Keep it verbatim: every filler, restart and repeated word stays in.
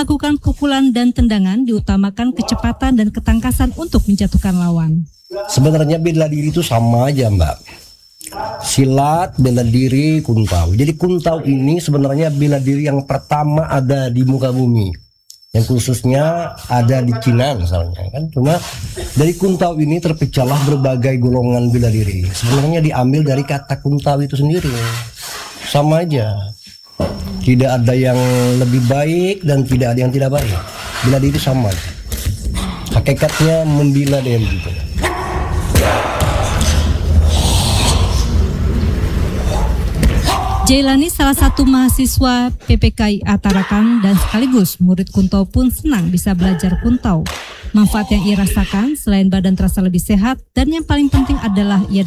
melakukan pukulan dan tendangan diutamakan kecepatan dan ketangkasan untuk menjatuhkan lawan. Sebenarnya bela diri itu sama aja, Mbak. Silat, bela diri, kuntau. Jadi kuntau ini sebenarnya bela diri yang pertama ada di muka bumi, yang khususnya ada di Cina misalnya kan. Cuma dari kuntau ini terpecahlah berbagai golongan bela diri. Sebenarnya diambil dari kata kuntau itu sendiri. Sama aja. Tidak ada yang lebih baik dan tidak ada yang tidak baik. Bela diri sama. Hakikatnya membela diri gitu. Jailani, salah satu mahasiswa P P K I A Tarakan dan sekaligus murid kuntau, pun senang bisa belajar kuntau. Manfaat yang ia rasakan selain badan terasa lebih sehat dan yang paling penting adalah ia